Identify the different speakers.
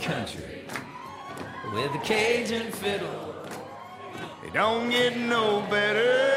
Speaker 1: country with a Cajun fiddle.
Speaker 2: It don't get no better